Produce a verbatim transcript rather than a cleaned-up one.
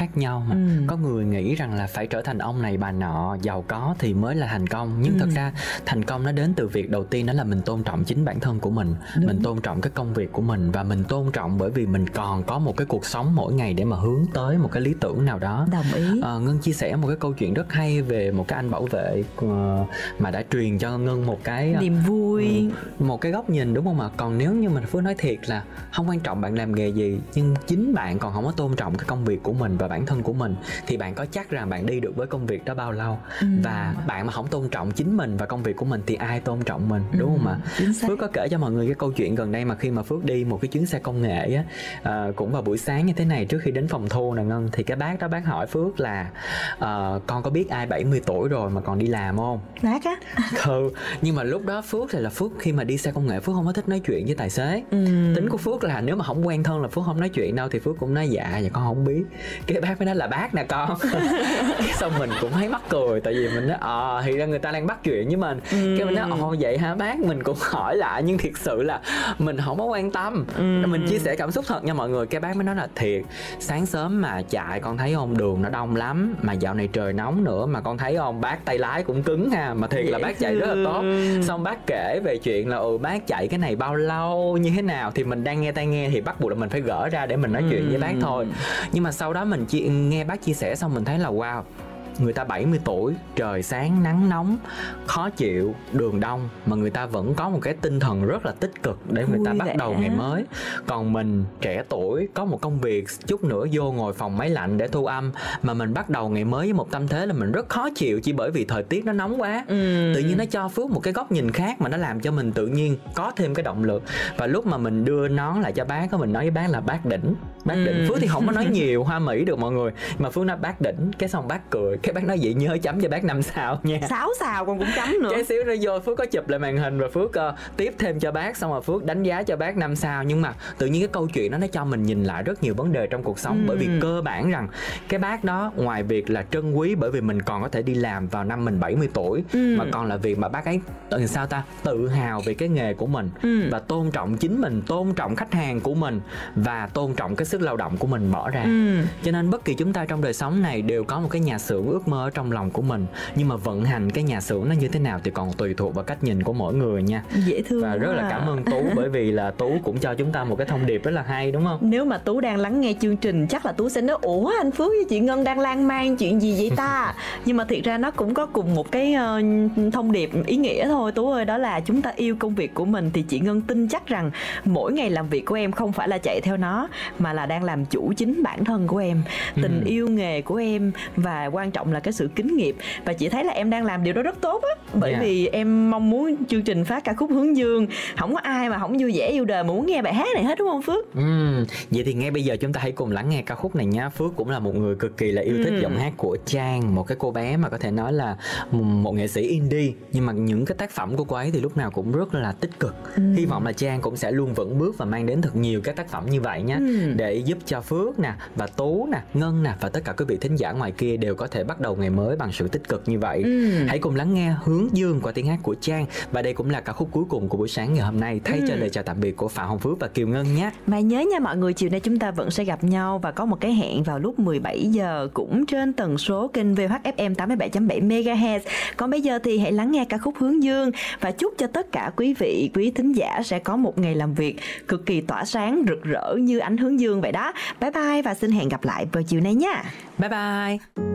khác nhau mà. Ừ. Có người nghĩ rằng là phải trở thành ông này bà nọ, giàu có thì mới là thành công. Nhưng Ừ. thật ra thành công nó đến từ việc đầu tiên, đó là mình tôn trọng chính bản thân của mình. Đúng. Mình tôn trọng cái công việc của mình, và mình tôn trọng bởi vì mình còn có một cái cuộc sống mỗi ngày để mà hướng tới một cái lý tưởng nào đó. Đồng ý. À, Ngân chia sẻ một cái câu chuyện rất hay về một cái anh bảo vệ uh, mà đã truyền cho Ngân một cái niềm vui, một cái góc nhìn, đúng không ạ? Còn nếu như mình Phước nói thiệt là không quan trọng bạn làm nghề gì, nhưng chính bạn còn không có tôn trọng cái công việc của mình và bản thân của mình, thì bạn có chắc rằng bạn đi được với công việc đó bao lâu? Ừ. Và bạn mà không tôn trọng chính mình và công việc của mình thì ai tôn trọng mình, đúng Ừ, không ạ? chính xác. Phước có kể cho mọi người cái câu chuyện gần đây mà khi mà Phước đi một cái chuyến xe công nghệ á, à, cũng vào buổi sáng như thế này, trước khi đến phòng thu nè Ngân, thì cái bác đó bác hỏi Phước là uh, con có biết ai bảy mươi tuổi rồi mà còn đi làm không? Bác á. Ừ, nhưng mà lúc đó Phước thì là Phước khi mà đi xe công nghệ Phước không có thích nói chuyện với tài xế. Ừ. Tính của Phước là nếu mà không quen thân là Phước không nói chuyện đâu, thì Phước cũng nói dạ dạ con không biết. Cái bác mới nói là bác nè con. Cái xong mình cũng thấy mắc cười, tại vì mình nói ờ à, thì ra người ta đang bắt chuyện với mình. Ừ. Cái mình nói ồ vậy hả bác, mình cũng hỏi lại nhưng thiệt sự là mình không có quan tâm. Ừ. Mình chia sẻ cảm xúc thật nha mọi người. Cái bác mới nói là thiệt, sáng sớm mà chạy con thấy không, đường nó đông lắm, mà dạo này trời nóng nữa mà con thấy không, bác tay lái cũng cứng ha, mà thiệt là bác chạy rất là tốt. Xong bác kể về chuyện là ừ bác chạy cái này bao lâu như thế nào, thì mình đang nghe tai nghe thì bắt buộc là mình phải gỡ ra để mình nói chuyện với bác thôi. Nhưng mà sau đó mình chi- nghe bác chia sẻ xong mình thấy là wow, người ta bảy mươi tuổi, trời sáng nắng nóng, khó chịu, đường đông, mà người ta vẫn có một cái tinh thần rất là tích cực để người ta Vui bắt vẻ. đầu ngày mới. Còn mình trẻ tuổi, có một công việc, chút nữa vô ngồi phòng máy lạnh để thu âm, mà mình bắt đầu ngày mới với một tâm thế là mình rất khó chịu chỉ bởi vì thời tiết nó nóng quá. Ừ. Tự nhiên nó cho Phước một cái góc nhìn khác mà nó làm cho mình tự nhiên có thêm cái động lực. Và lúc mà mình đưa nón lại cho bác, có mình nói với bác là bác đỉnh, bác đỉnh. Ừ. Phước thì không có nói nhiều hoa mỹ được mọi người, mà Phước nói bác đỉnh, cái xong bác cười, cái bác nói vậy nhớ chấm cho bác năm sao nha. Sáu sao con cũng chấm nữa. Cái xíu nữa vô Phước có chụp lại màn hình và Phước uh, tiếp thêm cho bác, xong rồi Phước đánh giá cho bác năm sao. Nhưng mà tự nhiên cái câu chuyện đó nó cho mình nhìn lại rất nhiều vấn đề trong cuộc sống. Ừ. Bởi vì cơ bản rằng cái bác đó ngoài việc là trân quý bởi vì mình còn có thể đi làm vào năm mình bảy mươi tuổi, ừ. mà còn là việc mà bác ấy ừ, sao ta tự hào về cái nghề của mình, ừ. và tôn trọng chính mình, tôn trọng khách hàng của mình, và tôn trọng cái sức lao động của mình bỏ ra. Ừ. Cho nên bất kỳ chúng ta trong đời sống này đều có một cái nhà xưởng ước mơ ở trong lòng của mình, nhưng mà vận hành cái nhà xưởng nó như thế nào thì còn tùy thuộc vào cách nhìn của mỗi người nha. Dễ thương. Và rất là cảm ơn Tú bởi vì là Tú cũng cho chúng ta một cái thông điệp rất là hay, đúng không? Nếu mà Tú đang lắng nghe chương trình chắc là Tú sẽ nói ủa anh Phước với chị Ngân đang lan man chuyện gì vậy ta? Nhưng mà thiệt ra nó cũng có cùng một cái uh, thông điệp ý nghĩa thôi Tú ơi, đó là chúng ta yêu công việc của mình. Thì chị Ngân tin chắc rằng mỗi ngày làm việc của em không phải là chạy theo nó, mà là đang làm chủ chính bản thân của em, tình ừ. yêu nghề của em, và quan trọng là cái sự kính nghiệp. Và chị thấy là em đang làm điều đó rất tốt á, bởi yeah. vì em mong muốn chương trình phát ca khúc Hướng Dương, không có ai mà không vui vẻ yêu đời mà muốn nghe bài hát này hết, đúng không Phước? Ừ. Vậy thì ngay bây giờ chúng ta hãy cùng lắng nghe ca khúc này nha. Phước cũng là một người cực kỳ là yêu thích ừ. giọng hát của Trang, một cái cô bé mà có thể nói là một nghệ sĩ indie, nhưng mà những cái tác phẩm của cô ấy thì lúc nào cũng rất là tích cực. Ừ. Hy vọng là Trang cũng sẽ luôn vững bước và mang đến thật nhiều các tác phẩm như vậy nhé, ừ. để giúp cho Phước nè, và Tú nè, Ngân nè, và tất cả quý vị thính giả ngoài kia đều có thể bắt đầu ngày mới bằng sự tích cực như vậy. Ừ. Hãy cùng lắng nghe Hướng Dương qua tiếng hát của Trang. Và đây cũng là ca khúc cuối cùng của buổi sáng ngày hôm nay, thay ừ. cho lời chào tạm biệt của Phạm Hồng Phước và Kiều Ngân nhé. Mà nhớ nha mọi người, chiều nay chúng ta vẫn sẽ gặp nhau và có một cái hẹn vào lúc mười bảy giờ cũng trên tần số kênh vê o hát ép em tám mươi bảy chấm bảy mê ga héc. Còn bây giờ thì hãy lắng nghe ca khúc Hướng Dương và chúc cho tất cả quý vị, quý thính giả sẽ có một ngày làm việc cực kỳ tỏa sáng, rực rỡ như ánh hướng dương vậy đó. Bye bye và xin hẹn gặp lại vào chiều nay nha. Bye bye.